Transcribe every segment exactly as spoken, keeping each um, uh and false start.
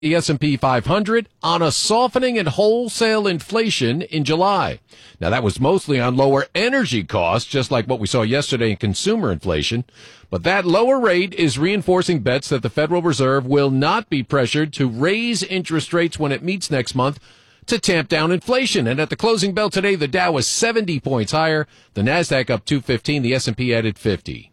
the S and P five hundred on a softening in wholesale inflation in July. Now, that was mostly on lower energy costs, just like what we saw yesterday in consumer inflation. But that lower rate is reinforcing bets that the Federal Reserve will not be pressured to raise interest rates when it meets next month to tamp down inflation. And at the closing bell today, the Dow was seventy points higher, the NASDAQ up two fifteen, the S and P added fifty.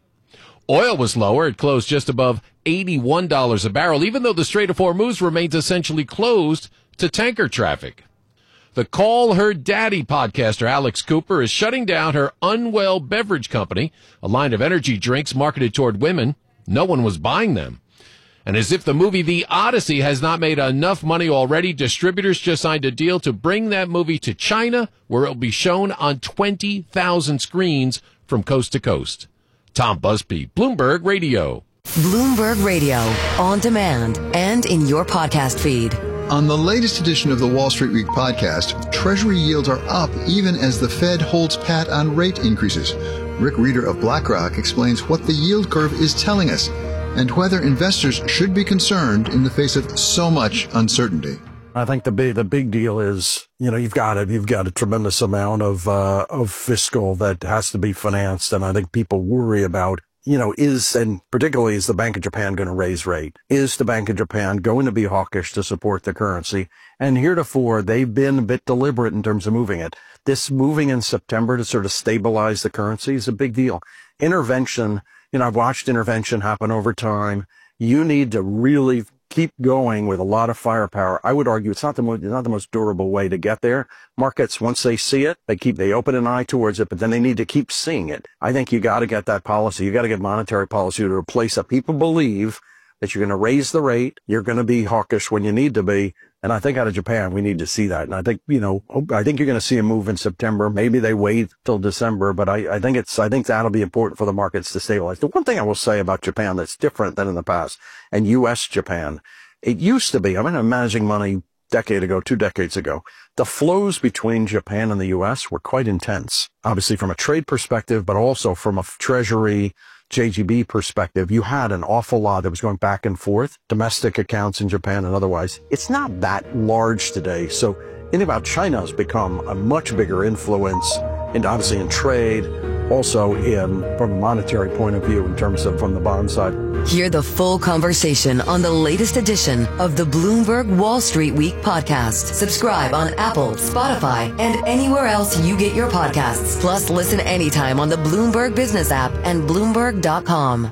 Oil was lower. It closed just above eighty-one dollars a barrel, even though the Strait of Hormuz remains essentially closed to tanker traffic. The Call Her Daddy podcaster Alex Cooper is shutting down her Unwell Beverage Company, a line of energy drinks marketed toward women. No one was buying them. And as if the movie The Odyssey has not made enough money already, distributors just signed a deal to bring that movie to China, where it will be shown on twenty thousand screens from coast to coast. Tom Busby, Bloomberg Radio. Bloomberg Radio, on demand and in your podcast feed. On the latest edition of the Wall Street Week podcast, Treasury yields are up even as the Fed holds pat on rate increases. Rick Reeder of BlackRock explains what the yield curve is telling us and whether investors should be concerned in the face of so much uncertainty. I think the big the big deal is, you know, you've got it. You've got a tremendous amount of uh, of fiscal that has to be financed, and I think people worry about, you know, is, and particularly is the Bank of Japan going to raise rate? Is the Bank of Japan going to be hawkish to support the currency? And heretofore, they've been a bit deliberate in terms of moving it. This moving in September to sort of stabilize the currency is a big deal. Intervention, you know, I've watched intervention happen over time. You need to really keep going with a lot of firepower. I would argue it's not the most, not the most durable way to get there. Markets, once they see it, they keep, they open an eye towards it, but then they need to keep seeing it. I think you got to get that policy. You got to get monetary policy to replace that. People believe that you're going to raise the rate. You're going to be hawkish when you need to be. And I think out of Japan, we need to see that. And I think, you know, I think you're going to see a move in September. Maybe they wait till December, but I, I think it's, I think that'll be important for the markets to stabilize. The one thing I will say about Japan that's different than in the past, and U S Japan, it used to be, I mean, I'm managing money a decade ago, two decades ago. The flows between Japan and the U S were quite intense, obviously from a trade perspective, but also from a treasury, J G B perspective. You had an awful lot that was going back and forth, domestic accounts in Japan and otherwise. It's not that large today. So anything about China has become a much bigger influence, and obviously in trade, also in from a monetary point of view in terms of from the bond side. Hear the full conversation on the latest edition of the Bloomberg Wall Street Week podcast. Subscribe on Apple, Spotify, and anywhere else you get your podcasts. Plus, listen anytime on the Bloomberg Business app and Bloomberg dot com.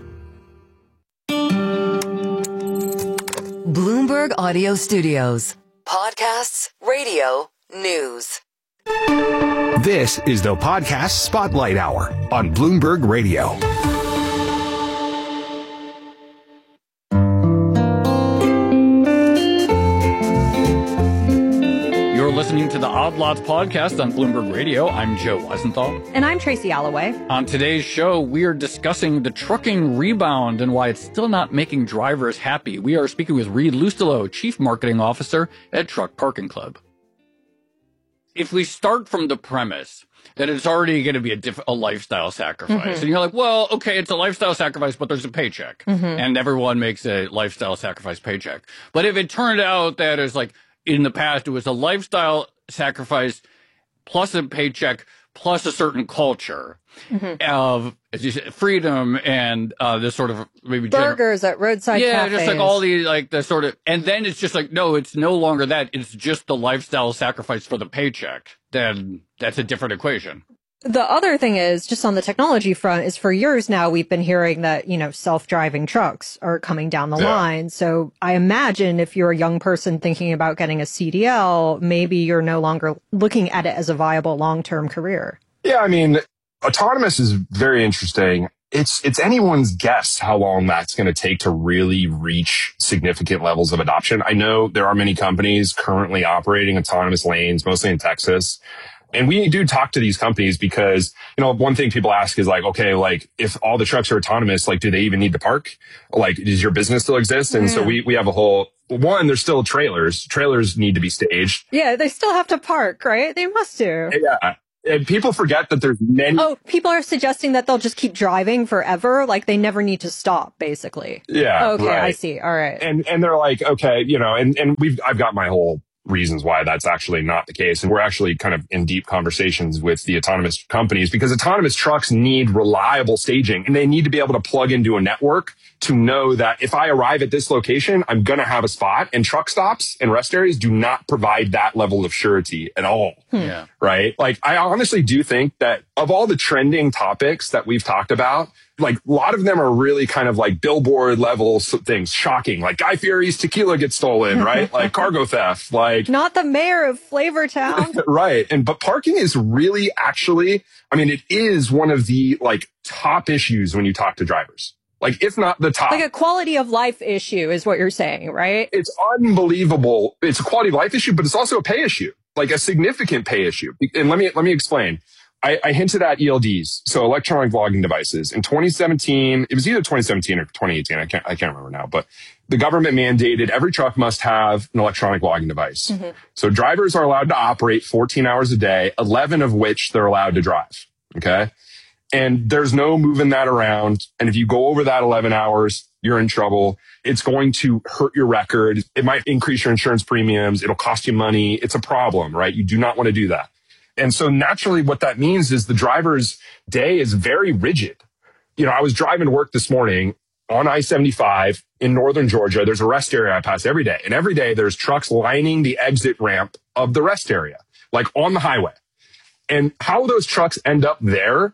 Bloomberg Audio Studios. Podcasts, radio, news. This is the Podcast Spotlight Hour on Bloomberg Radio. You're listening to the Odd Lots podcast on Bloomberg Radio. I'm Joe Weisenthal. And I'm Tracy Alloway. On today's show, we are discussing the trucking rebound and why it's still not making drivers happy. We are speaking with Reed Lustillo, Chief Marketing Officer at Truck Parking Club. If we start from the premise that it's already going to be a, diff- a lifestyle sacrifice, mm-hmm. and you're like, well, okay, it's a lifestyle sacrifice, but there's a paycheck, mm-hmm. and everyone makes a lifestyle sacrifice paycheck. But if it turned out that it's like in the past, it was a lifestyle sacrifice plus a paycheck plus a certain culture mm-hmm. of, as you said, freedom and uh, this sort of maybe burgers gener- at roadside yeah, cafes. just like all the like the sort of, and then it's just like no, it's no longer that. It's just the lifestyle sacrifice for the paycheck. Then that's a different equation. The other thing is, just on the technology front, is for years now we've been hearing that, you know, self-driving trucks are coming down the yeah. line. So I imagine if you're a young person thinking about getting a C D L, maybe you're no longer looking at it as a viable long-term career. Yeah, I mean, autonomous is very interesting. It's it's anyone's guess how long that's going to take to really reach significant levels of adoption. I know there are many companies currently operating autonomous lanes, mostly in Texas. And we do talk to these companies because, you know, one thing people ask is like, okay, like if all the trucks are autonomous, like, do they even need to park? Like, does your business still exist? And yeah. so we, we have a whole, one, there's still trailers. Trailers need to be staged. Yeah, they still have to park, right? They must do. Yeah. And people forget that there's many. Oh, people are suggesting that they'll just keep driving forever. Like they never need to stop, basically. Yeah. Okay, right. I see. All right. And and they're like, okay, you know, and, and we've I've got my whole reasons why that's actually not the case. And we're actually kind of in deep conversations with the autonomous companies because autonomous trucks need reliable staging and they need to be able to plug into a network to know that if I arrive at this location, I'm going to have a spot. And truck stops and rest areas do not provide that level of surety at all. Yeah. Right? Like, I honestly do think that of all the trending topics that we've talked about, like a lot of them are really kind of like billboard level things, shocking. Like Guy Fieri's tequila gets stolen, right? Like cargo theft, like not the mayor of Flavortown. Right. And but parking is really actually, I mean, it is one of the like top issues when you talk to drivers. Like if not the top. Like a quality of life issue is what you're saying, right? It's unbelievable. It's a quality of life issue, but it's also a pay issue, like a significant pay issue. And let me let me explain. I, I hinted at E L Ds, so electronic logging devices. In twenty seventeen, it was either twenty seventeen or twenty eighteen. I can't, I can't remember now, but the government mandated every truck must have an electronic logging device. Mm-hmm. So drivers are allowed to operate fourteen hours a day, eleven of which they're allowed to drive. Okay. And there's no moving that around. And if you go over that eleven hours, you're in trouble. It's going to hurt your record. It might increase your insurance premiums. It'll cost you money. It's a problem, right? You do not want to do that. And so naturally what that means is the driver's day is very rigid. You know, I was driving to work this morning on I seventy-five in northern Georgia. There's a rest area I pass every day. And every day there's trucks lining the exit ramp of the rest area, like on the highway. And how those trucks end up there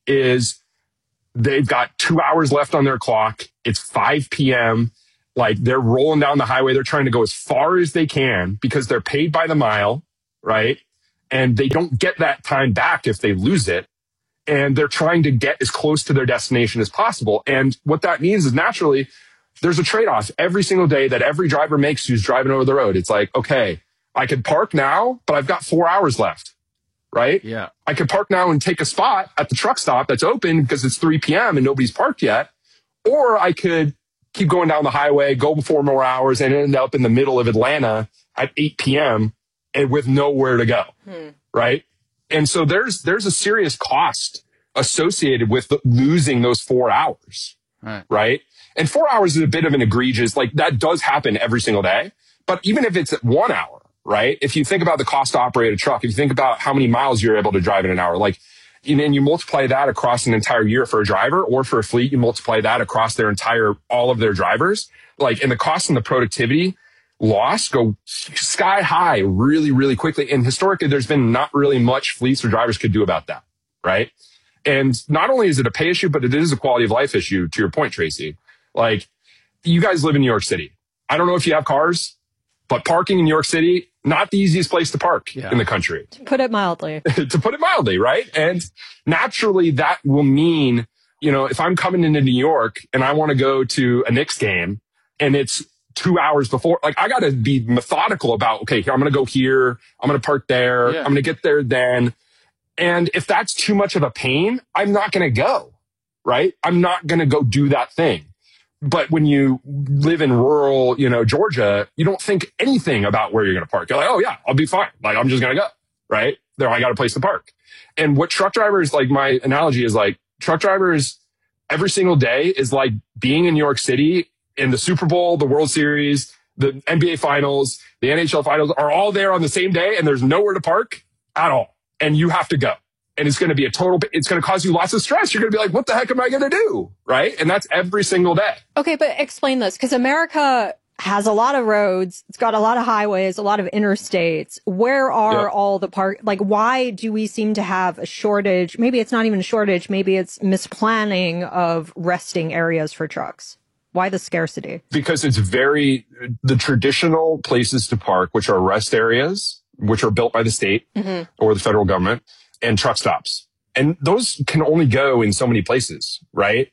is they've got two hours left on their clock. It's five p.m. Like they're rolling down the highway. They're trying to go as far as they can because they're paid by the mile, right? And they don't get that time back if they lose it. And they're trying to get as close to their destination as possible. And what that means is naturally, there's a trade-off every single day that every driver makes who's driving over the road. It's like, okay, I could park now, but I've got four hours left, right? Yeah. I could park now and take a spot at the truck stop that's open because it's three p.m. and nobody's parked yet. Or I could keep going down the highway, go four more hours and end up in the middle of Atlanta at eight p.m. and with nowhere to go, hmm. right? And so there's there's a serious cost associated with the, losing those four hours, right. right? And four hours is a bit of an egregious, like that does happen every single day. But even if it's at one hour, right? If you think about the cost to operate a truck, if you think about how many miles you're able to drive in an hour, like, and you multiply that across an entire year for a driver or for a fleet, you multiply that across their entire, all of their drivers, like, and the cost and the productivity loss go sky high really, really quickly. And historically, there's been not really much fleets or drivers could do about that, right? And not only is it a pay issue, but it is a quality of life issue, to your point, Tracy. Like, you guys live in New York City. I don't know if you have cars, but parking in New York City, not the easiest place to park yeah. in the country. To put it mildly. to put it mildly, right? And naturally, that will mean, you know, if I'm coming into New York and I want to go to a Knicks game and it's two hours before, like I got to be methodical about, okay, I'm going to go here. I'm going to park there. Yeah. I'm going to get there then. And if that's too much of a pain, I'm not going to go, right? I'm not going to go do that thing. But when you live in rural, you know, Georgia, you don't think anything about where you're going to park. You're like, oh yeah, I'll be fine. Like, I'm just going to go, right? There, I got a place to park. And what truck drivers, like my analogy is like truck drivers every single day is like being in New York City in the Super Bowl, the World Series, the N B A finals, the N H L finals are all there on the same day and there's nowhere to park at all. And you have to go. And it's going to be a total, it's going to cause you lots of stress. You're going to be like, what the heck am I going to do? Right? And that's every single day. Okay, but explain this, because America has a lot of roads. It's got a lot of highways, a lot of interstates. Where are yep. all the park? Like, why do we seem to have a shortage? Maybe it's not even a shortage. Maybe it's misplanning of resting areas for trucks. Why the scarcity? Because it's very, the traditional places to park, which are rest areas, which are built by the state mm-hmm. or the federal government, and truck stops. And those can only go in so many places, right?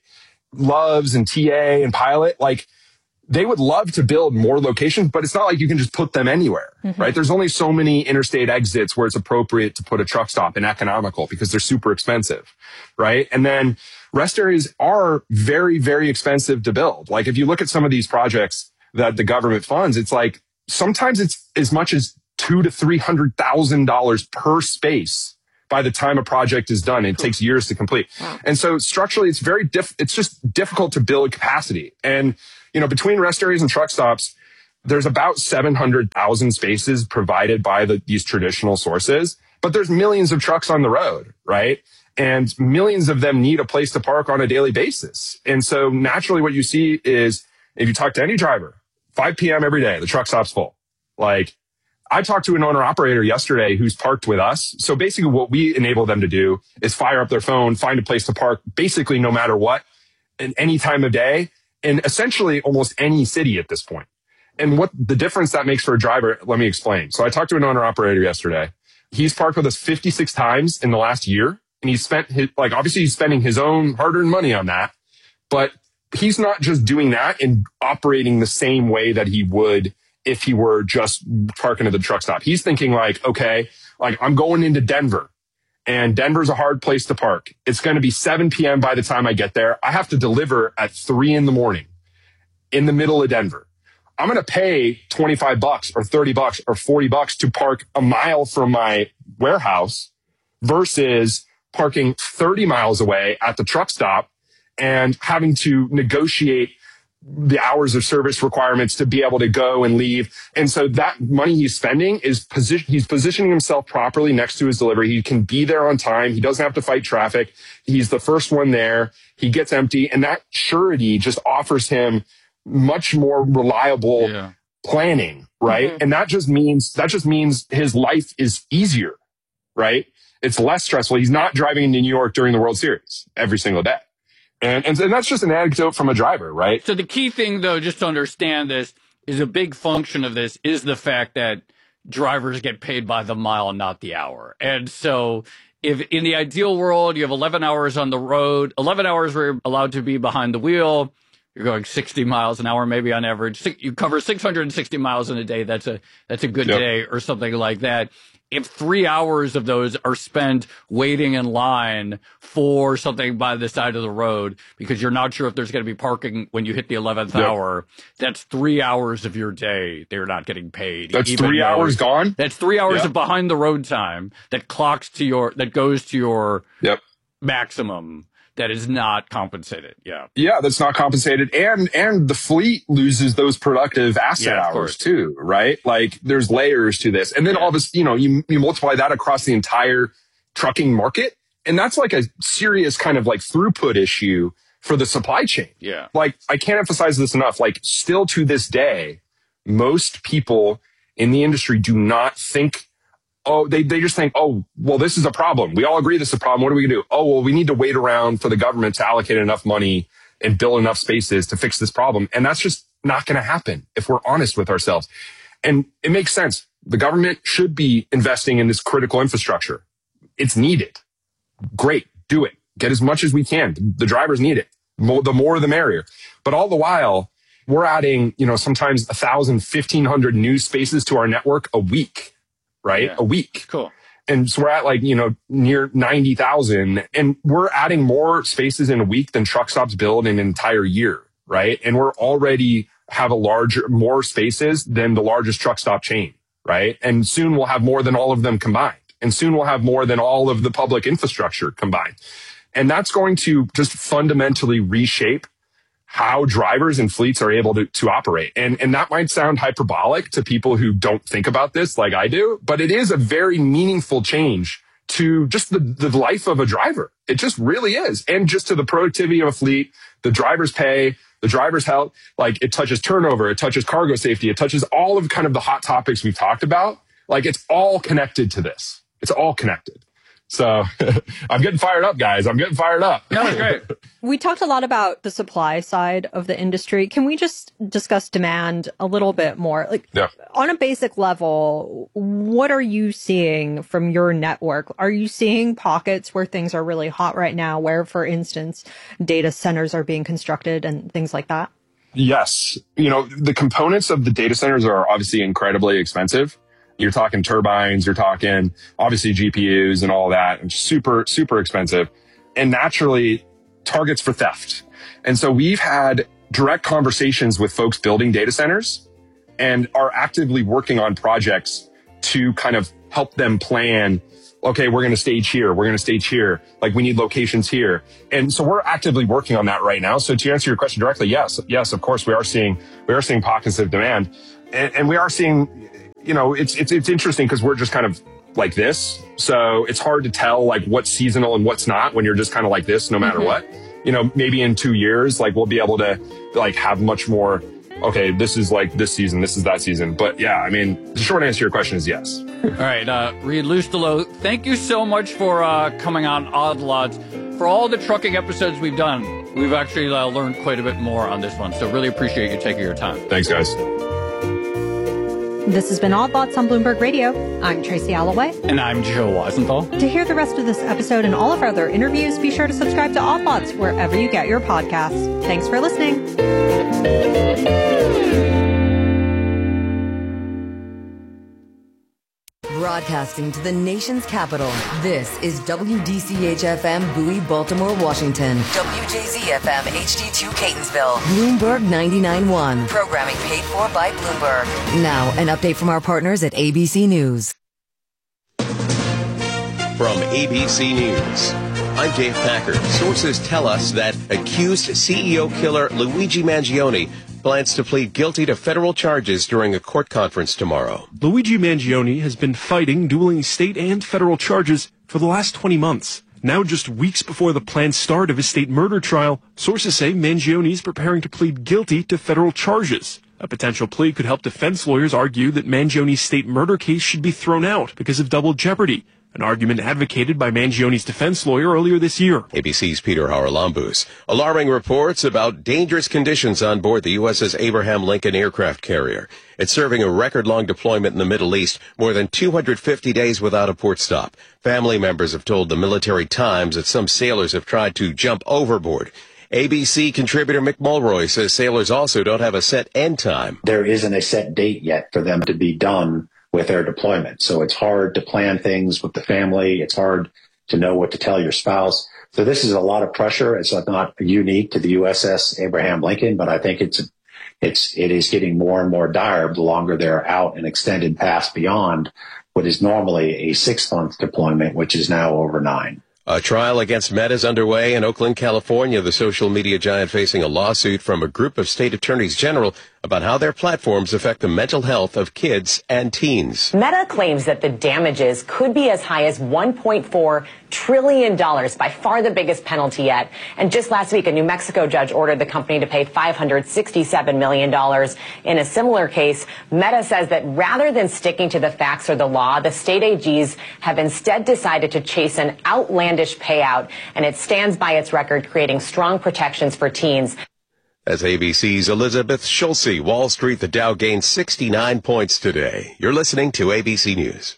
Loves and T A and Pilot, like they would love to build more locations, but it's not like you can just put them anywhere, mm-hmm. right? There's only so many interstate exits where it's appropriate to put a truck stop and economical because they're super expensive, right? And then rest areas are very, very expensive to build. Like if you look at some of these projects that the government funds, it's like sometimes it's as much as two to three hundred thousand dollars per space by the time a project is done. It takes years to complete. Wow. And so structurally, it's very diff, it's just difficult to build capacity. And, you know, between rest areas and truck stops, there's about seven hundred thousand spaces provided by the, these traditional sources, but there's millions of trucks on the road, right? And millions of them need a place to park on a daily basis. And so naturally what you see is if you talk to any driver, five p.m. every day, the truck stop's full. Like, I talked to an owner operator yesterday who's parked with us. So basically what we enable them to do is fire up their phone, find a place to park basically no matter what, in any time of day, in essentially almost any city at this point. And what the difference that makes for a driver, let me explain. So I talked to an owner operator yesterday. He's parked with us fifty-six times in the last year. And he's spent his, like, obviously he's spending his own hard earned money on that, but he's not just doing that and operating the same way that he would if he were just parking at the truck stop. He's thinking like, okay, like I'm going into Denver and Denver's a hard place to park. It's going to be seven p.m. by the time I get there. I have to deliver at three in the morning in the middle of Denver. I'm going to pay twenty-five bucks or thirty bucks or forty bucks to park a mile from my warehouse versus parking thirty miles away at the truck stop and having to negotiate the hours of service requirements to be able to go and leave. And so that money he's spending is position, he's positioning himself properly next to his delivery. He can be there on time. He doesn't have to fight traffic. He's the first one there. He gets empty. And that surety just offers him much more reliable yeah. planning, right? Mm-hmm. And that just means, that just means his life is easier, right? It's less stressful. He's not driving into New York during the World Series every single day. And, and, and that's just an anecdote from a driver, right? So the key thing, though, just to understand this, is a big function of this is the fact that drivers get paid by the mile, not the hour. And so if in the ideal world, you have eleven hours on the road, eleven hours where you're allowed to be behind the wheel, you're going sixty miles an hour, maybe on average. You cover six hundred sixty miles in a day. That's a, that's a good yep. day or something like that. If three hours of those are spent waiting in line for something by the side of the road because you're not sure if there's going to be parking when you hit the eleventh yep. hour, that's three hours of your day they're not getting paid. That's three hours gone? That's three hours yep. of behind the road time that clocks to your, that goes to your yep. maximum. That is not compensated. Yeah. Yeah, that's not compensated. And, and the fleet loses those productive asset yeah, hours too, right? Like there's layers to this. And then yeah. all this, you know, you, you multiply that across the entire trucking market. And that's like a serious kind of like throughput issue for the supply chain. Yeah. Like I can't emphasize this enough. Like still to this day, most people in the industry do not think Oh, they, they just think, oh, well, this is a problem. We all agree this is a problem. What are we going to do? Oh, well, we need to wait around for the government to allocate enough money and build enough spaces to fix this problem. And that's just not going to happen if we're honest with ourselves. And it makes sense. The government should be investing in this critical infrastructure. It's needed. Great. Do it. Get as much as we can. The drivers need it. The more, the merrier. But all the while, we're adding, you know, sometimes a thousand, fifteen hundred new spaces to our network a week. Right? Yeah. A week. Cool. And so we're at like, you know, near ninety thousand and we're adding more spaces in a week than truck stops build in an entire year. Right. And we're already have a larger, more spaces than the largest truck stop chain. Right. And soon we'll have more than all of them combined. And soon we'll have more than all of the public infrastructure combined. And that's going to just fundamentally reshape how drivers and fleets are able to, to operate. And, and that might sound hyperbolic to people who don't think about this like I do, but it is a very meaningful change to just the, the life of a driver. It just really is. And just to the productivity of a fleet, the driver's pay, the driver's health, like it touches turnover, it touches cargo safety, it touches all of kind of the hot topics we've talked about. Like it's all connected to this. It's all connected. So I'm getting fired up, guys. I'm getting fired up. No, that's great. We talked a lot about the supply side of the industry. Can we just discuss demand a little bit more? Like yeah. on a basic level, what are you seeing from your network? Are you seeing pockets where things are really hot right now, where, for instance, data centers are being constructed and things like that? Yes. You know, the components of the data centers are obviously incredibly expensive. You're talking turbines, you're talking obviously G P Us and all that, and super, super expensive, and naturally targets for theft. And so we've had direct conversations with folks building data centers and are actively working on projects to kind of help them plan, okay, we're going to stage here. We're going to stage here. Like, we need locations here. And so we're actively working on that right now. So to answer your question directly, yes, yes, of course, we are seeing, we are seeing pockets of demand, and, and we are seeing, you know, it's, it's, it's interesting because we're just kind of like this. So it's hard to tell like what's seasonal and what's not when you're just kind of like this, no matter mm-hmm. what. You know, maybe in two years, like we'll be able to like have much more, okay, this is like this season, this is that season. But yeah, I mean, the short answer to your question is yes. All right, uh, Reed Lustelo, thank you so much for uh, coming on Odd Lots. For all the trucking episodes we've done, we've actually uh, learned quite a bit more on this one. So really appreciate you taking your time. Thanks, guys. This has been Odd Lots on Bloomberg Radio. I'm Tracy Alloway. And I'm Joe Weisenthal. To hear the rest of this episode and all of our other interviews, be sure to subscribe to Odd Lots wherever you get your podcasts. Thanks for listening. Broadcasting to the nation's capital, this is W D C H F M Bowie, Baltimore, Washington. W J Z F M H D two Catonsville. Bloomberg ninety-nine point one. Programming paid for by Bloomberg. Now, an update from our partners at A B C News. From A B C News, I'm Dave Packer. Sources tell us that accused C E O killer Luigi Mangione plans to plead guilty to federal charges during a court conference tomorrow. Luigi Mangione has been fighting dueling state and federal charges for the last twenty months. Now, just weeks before the planned start of his state murder trial, sources say Mangione is preparing to plead guilty to federal charges. A potential plea could help defense lawyers argue that Mangione's state murder case should be thrown out because of double jeopardy, an argument advocated by Mangione's defense lawyer earlier this year. A B C's Peter Haralambous. Alarming reports about dangerous conditions on board the U S S Abraham Lincoln aircraft carrier. It's serving a record-long deployment in the Middle East, more than two hundred fifty days without a port stop. Family members have told the Military Times that some sailors have tried to jump overboard. A B C contributor Mick Mulroy says sailors also don't have a set end time. There isn't a set date yet for them to be done with their deployment. So it's hard to plan things with the family. It's hard to know what to tell your spouse. So this is a lot of pressure. It's not unique to the U S S Abraham Lincoln, but I think it's, it's, it is getting more and more dire the longer they're out and extended past beyond what is normally a six month deployment, which is now over nine. A trial against Meta is underway in Oakland, California. The social media giant facing a lawsuit from a group of state attorneys general about how their platforms affect the mental health of kids and teens. Meta claims that the damages could be as high as one point four trillion dollars, by far the biggest penalty yet. And just last week, a New Mexico judge ordered the company to pay five hundred sixty-seven million dollars. In a similar case, Meta says that rather than sticking to the facts or the law, the state A Gs have instead decided to chase an outlandish payout, and it stands by its record, creating strong protections for teens. As A B C's Elizabeth Schulze. Wall Street, the Dow gained sixty-nine points today. You're listening to A B C News.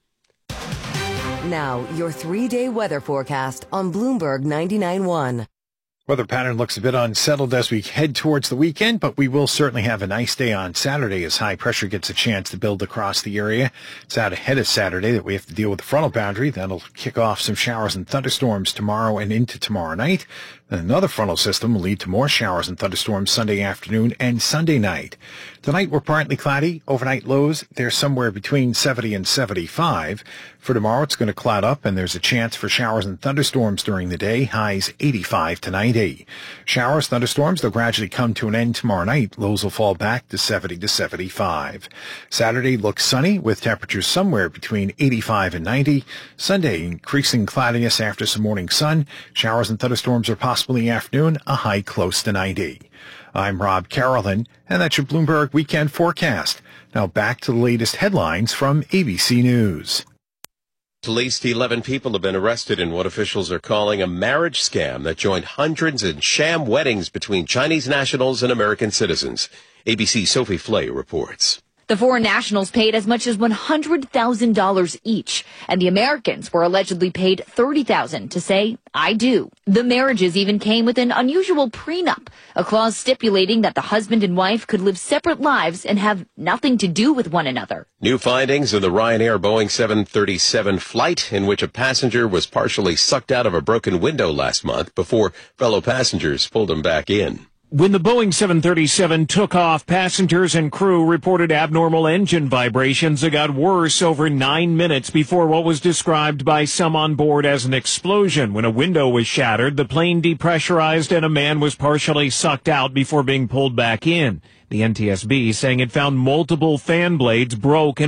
Now, your three-day weather forecast on Bloomberg ninety-nine point one. Weather pattern looks a bit unsettled as we head towards the weekend, but we will certainly have a nice day on Saturday as high pressure gets a chance to build across the area. It's out ahead of Saturday that we have to deal with the frontal boundary. That'll kick off some showers and thunderstorms tomorrow and into tomorrow night. And another frontal system will lead to more showers and thunderstorms Sunday afternoon and Sunday night. Tonight we're partly cloudy. Overnight lows, they're somewhere between seventy and seventy-five. For tomorrow, it's going to cloud up, and there's a chance for showers and thunderstorms during the day. Highs eighty-five to ninety. Showers, thunderstorms, they'll gradually come to an end tomorrow night. Lows will fall back to seventy to seventy-five. Saturday looks sunny with temperatures somewhere between eighty-five and ninety. Sunday, increasing cloudiness after some morning sun. Showers and thunderstorms are possible in the afternoon, a high close to ninety. I'm Rob Carolyn, and that's your Bloomberg Weekend Forecast. Now back to the latest headlines from A B C News. At least eleven people have been arrested in what officials are calling a marriage scam that joined hundreds in sham weddings between Chinese nationals and American citizens. A B C's Sophie Flay reports. The foreign nationals paid as much as one hundred thousand dollars each, and the Americans were allegedly paid thirty thousand dollars to say, I do. The marriages even came with an unusual prenup, a clause stipulating that the husband and wife could live separate lives and have nothing to do with one another. New findings in the Ryanair Boeing seven thirty-seven flight in which a passenger was partially sucked out of a broken window last month before fellow passengers pulled him back in. When the Boeing seven thirty-seven took off, passengers and crew reported abnormal engine vibrations that got worse over nine minutes before what was described by some on board as an explosion. When a window was shattered, the plane depressurized and a man was partially sucked out before being pulled back in. The N T S B saying it found multiple fan blades broke